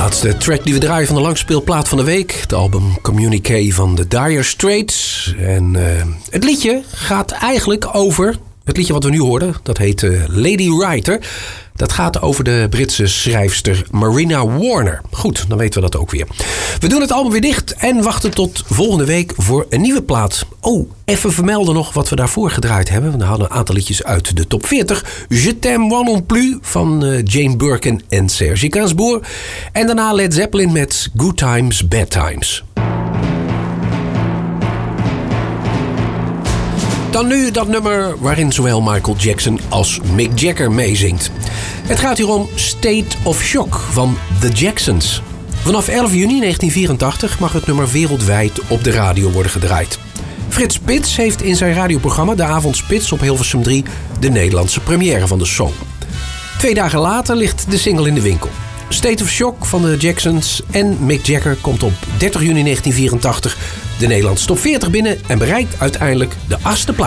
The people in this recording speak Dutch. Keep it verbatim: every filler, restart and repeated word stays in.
Laatste track die we draaien van de langspeelplaat van de week. Het album Communique van The Dire Straits. En uh, het liedje gaat eigenlijk over... Het liedje wat we nu hoorden, dat heet uh, Lady Writer. Dat gaat over de Britse schrijfster Marina Warner. Goed, dan weten we dat ook weer. We doen het album weer dicht en wachten tot volgende week voor een nieuwe plaat. Oh, even vermelden nog wat we daarvoor gedraaid hebben. We hadden een aantal liedjes uit de top veertig. Je t'aime moi non plus van uh, Jane Birkin en Serge Gainsbourg. En daarna Led Zeppelin met Good Times, Bad Times. Dan nu dat nummer waarin zowel Michael Jackson als Mick Jagger meezingt. Het gaat hier om State of Shock van The Jacksons. Vanaf elf juni negentien vierentachtig mag het nummer wereldwijd op de radio worden gedraaid. Frits Spits heeft in zijn radioprogramma De Avondspits op Hilversum drie de Nederlandse première van de song. Twee dagen later ligt de single in de winkel. State of Shock van de Jacksons en Mick Jagger komt op dertig juni negentien vierentachtig de Nederlandse top veertig binnen en bereikt uiteindelijk de achtste plaats.